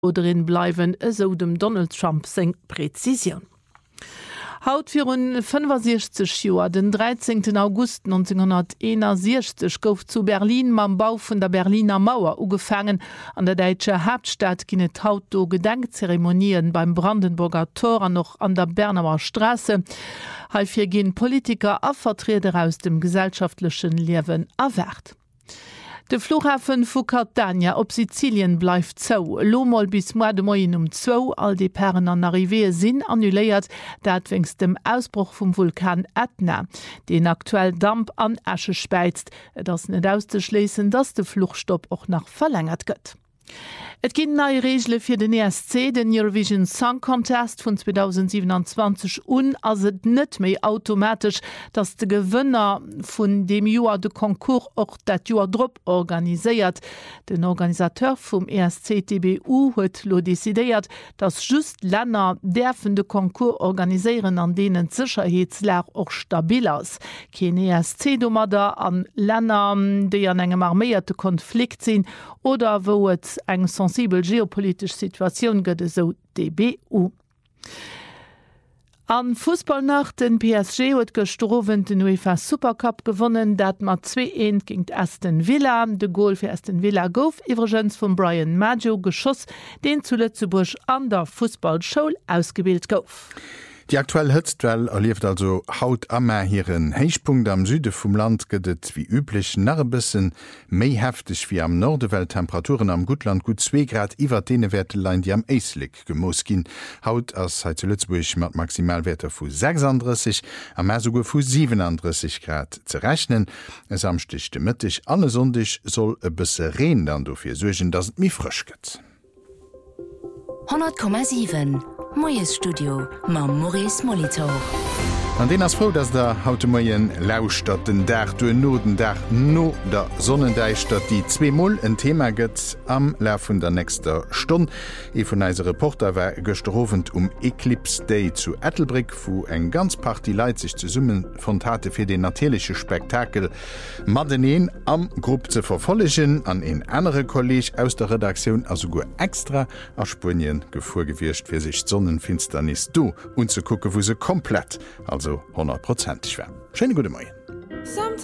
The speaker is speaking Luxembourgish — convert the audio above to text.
drin bleiwen eso dem Donald Trump seg Präzision. Haut vir un 65 Joer den 13. August 1961 gouf zu Berlin mam Bau vun der Berliner Mauer ugefangen. An der deitsche Hauptstadt ginnet haut do Gedenkzeremonien beim Brandenburger Tor an noch an der Bernauer Straße. Halfir gin Politiker a Vertreter aus dem gesellschaftlichen Leben erwert. De Flughafen vu Catania op Sizilien bleif zou. Lomol bis Mois de Moin 2 all die Perren an Arrivée sinn annuléiert, dat wéngst dem Ausbruch vum Vulkan Etna, den aktuell Damp an Asche speizt, dats net auszuschließen, dass de Fluchtstopp auch nach verlängert gëtt. Et ginn neue Regelle fir den ESC, den Eurovision Song Contest vun 2027 as et net méi automatisch, dats de Gewënner vun dem Joer de Konkurs och dat Joer Drpp organiséiert. Den Organisateur vum ESC TBU huet lo desideiert, dats just Länner derfen de Konkurs organiséieren, an denen d'Sicherheitslär och stabil ass. Ken ESC-Dommer an Länner, déi an engem arméierte Konflikt sinn oder wo et eng sensibel geopolitisch Situation gëtt so DBU. An Fußballnacht den PSG huet gestrowen den UEFA Supercup gewonnen, dat mat 2-1 gegen Aston Villa. De Goal fir Aston Villa gouf iwwergens vum Brian Maggio geschoss, den zu Lützeburg an der Fußballschule ausgebildet gouf. Die aktuelle Hitzwelle erlieft also haut ammer hireieren Heichpunkt am Süde vum Land gëdet wie üblich nachbissen méi heftig wie am Nordewelt Temperaturen am Gutland gut 2 Grad iwwer dee Wertelein, die am Eislik gemoos gin. Haut ass he zu Lützburg mat Maximalwerte vu 36, am Mäsuge vu 37 Grad ze rechnen. Es amstich de Mëttich alle sondig soll e bësse Reen dann dofir sugen, dat mi frisch gëtt. 100,7 Moes Studio ma Maurice Molitor. An den as froh, dats der haute Moien lauscht dat den Dach du Noden Dach no der Sonnendeich dat die 2-mal en Thema gëtt am Lauf vun der nächster Stunde. E vun eise Reporter war gestorofend Eclipse Day zu Ettelbrick, wo eng ganz Party Leiit sich zu summen von Tate fir den natürliche Spektakel Madeneen am Gruppe ze verfollegen an en andere Kolleg aus der Redaktion also go extra a Spien gefuhrgewircht fir sich Sonnenfinsternis du und zu gucke, wo se komplett also 100% war. Schöne gute Morgen.